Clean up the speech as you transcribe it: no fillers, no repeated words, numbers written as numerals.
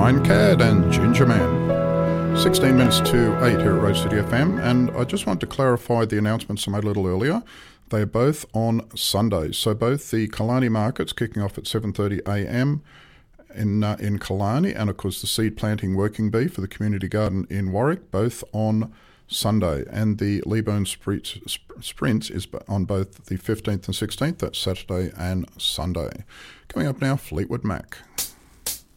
Brian Cadd and Ginger Man. 16 minutes to 8 here at Rose City FM, and I just want to clarify the announcements I made a little earlier. They're both on Sundays, so both the Killarney markets kicking off at 7:30am in Killarney, and of course the seed planting working bee for the community garden in Warwick, both on Sunday, and the Leaburn Sprint is on both the 15th and 16th, that's Saturday and Sunday. Coming up now, Fleetwood Mac.